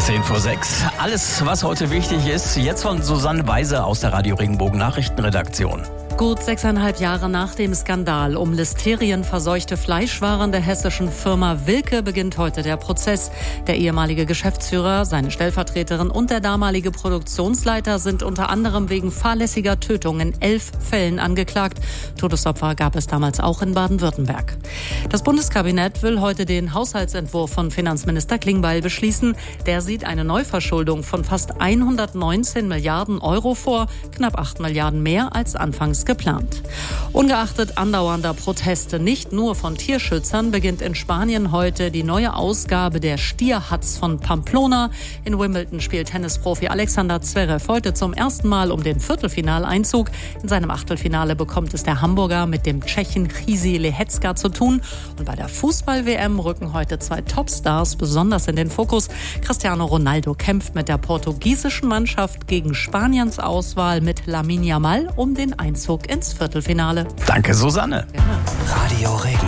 10 vor 6. Alles, was heute wichtig ist, jetzt von Susanne Weise aus der Radio Regenbogen Nachrichtenredaktion. Gut 6,5 Jahre nach dem Skandal um listerienverseuchte Fleischwaren der hessischen Firma Wilke beginnt heute der Prozess. Der ehemalige Geschäftsführer, seine Stellvertreterin und der damalige Produktionsleiter sind unter anderem wegen fahrlässiger Tötung in 11 Fällen angeklagt. Todesopfer gab es damals auch in Baden-Württemberg. Das Bundeskabinett will heute den Haushaltsentwurf von Finanzminister Klingbeil beschließen. Der sieht eine Neuverschuldung von fast 119 Milliarden Euro vor, knapp 8 Milliarden mehr als anfangs geplant. Ungeachtet andauernder Proteste, nicht nur von Tierschützern, beginnt in Spanien heute die neue Ausgabe der Stierhatz von Pamplona. In Wimbledon spielt Tennisprofi Alexander Zverev heute zum ersten Mal um den Viertelfinaleinzug. In seinem Achtelfinale bekommt es der Hamburger mit dem Tschechen Chisi Lehecka zu tun. Und bei der Fußball-WM rücken heute 2 Topstars besonders in den Fokus. Cristiano Ronaldo kämpft mit der portugiesischen Mannschaft gegen Spaniens Auswahl mit Lamine Yamal um den Einzug ins Viertelfinale. Danke, Susanne. Gerne. Radio Regenbogen.